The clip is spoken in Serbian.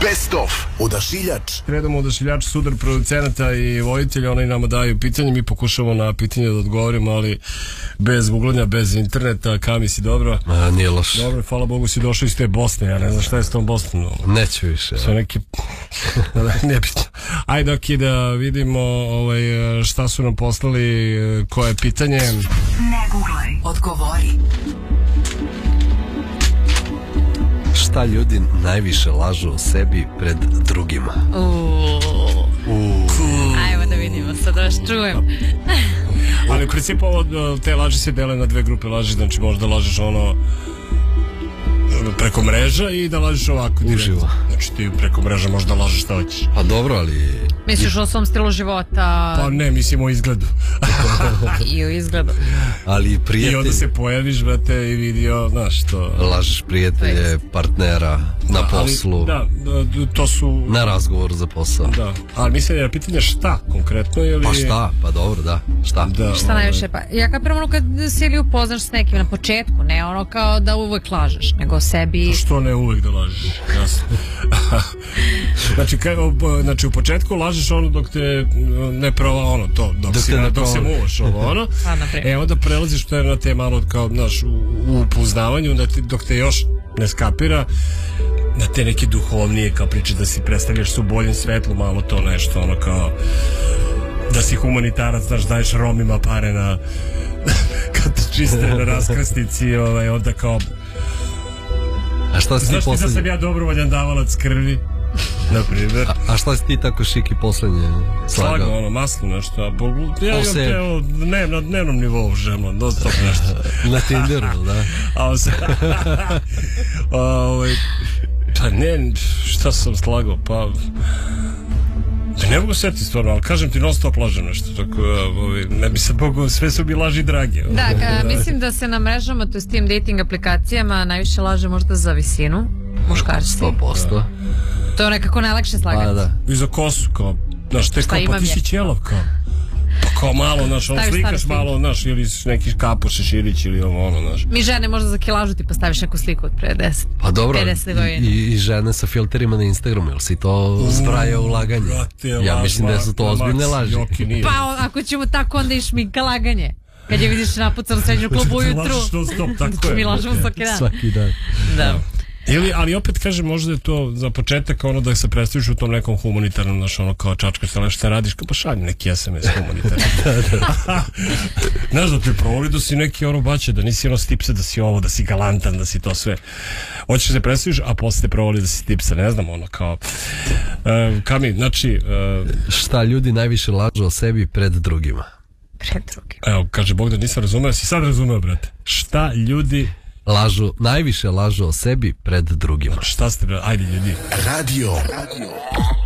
Best of Odašiljač. Redamo Odašiljač, sudar producenata i voditelja. Oni nama daju pitanje, mi pokušamo na pitanje da odgovorimo, ali bez googlanja, bez interneta. Kami, si dobro? Nije loš. Dobro, hvala Bogu si došao iz te Bosne. Ja ne znam šta je s tom Bostonom. Neću više. Sve neki... Nebitno. Ajde, ok, da vidimo šta su nam poslali, koje pitanje. Ne googlaj, odgovori. Šta ljudi najviše lažu o sebi pred drugima? Ajmo da vidimo, sad da vas čujem. Ali u principu te laži se dele na dve grupe laži, znači možda lažeš ono preko mreža i da lažeš ovako uživo. Znači ti preko mreža možda lažeš šta hoćeš. Pa dobro, ali... Misliš o svom stilu života? Pa ne, mislim o izgledu. I o izgledu. Ali prijatelji... I onda se pojaviš, brate, i vidio, znaš to... Lažeš prijatelje, partnera, na poslu. Da, to su... Na razgovor za posao. Da, ali mislim da je pitanje šta konkretno ili... Pa šta, pa dobro, da, šta? Da, šta najviše, pa ja kapiram ono kad se ili upoznaš s nekim na početku, ne ono kao da uvek lažeš, nego o sebi... Što ne uvek da lažeš, jasno. Znači u početku lažeš ono dok te ne prova ono to, dok se muvaš ovo ono. Onda prelaziš to na te malo kao, znaš, u upoznavanju, dok te još ne skapira, na te neke duhovnije kao priče da si predstavljaš se u boljem svetlu, malo to nešto ono kao da si humanitarac, znaš, daješ Romima pare na kad te čiste na raskrsnici, onda kao a šta si znaš ti ti da sam ja dobrovoljan davalac krvi, na primjer. A šta si ti tako šiki poslednje slagao? Ono, masno nešto. Ja imam te na dnevnom nivou žemo, dosta nešto. Na Tinderu, da? Pa ne, šta sam slagao, pa... Ne mogu setiti stvarno, ali kažem ti non stop lažem nešto, tako ne bi se mogu, sve su mi laži drage. Da, mislim da se na mrežama, to s tim dating aplikacijama najviše laže možda za visinu, muškarci. 100%. To je nekako najlakše slagati. I za kosu, kao, znaš, te kao, pa ti si ćelav, kao. Pa kao malo, znaš, ono slikaš malo, znaš, ili neki Kapo Šeširić ili ono, znaš. Mi žene možda za kilažu ti postaviš neku sliku od pre 10. Pa dobro, i žene sa filterima na Instagramu, jel si to zbraja ulaganje? Ja mislim da su to ozbiljne laži. Pa ako ćemo tako, onda i šminka laganje. Kad je vidiš napucano srednju klubu ujutru. Znači mi lažemo svaki dan. Svaki dan. Da. Ali opet kažem, možda je to za početak ono da se predstaviš u tom nekom humanitarnom, znaš, ono kao čačkaš, šta radiš, kao pa šaljem neki SMS humanitarni. Znaš da te provoli da si neki ono baće, da nisi ono stipsa, da si ovo, da si galantan, da si to sve. Hoćeš se predstaviš, a posle te provoli da si stipsa, ne znam, ono kao... Kami, znači... Šta ljudi najviše lažu o sebi pred drugima? Pred drugima. Evo, kaže Bog da nisam razumeo, si sad razumeo, brate. Šta ljudi... najviše lažu o sebi pred drugima. Šta ste, ajde ljudi. Radio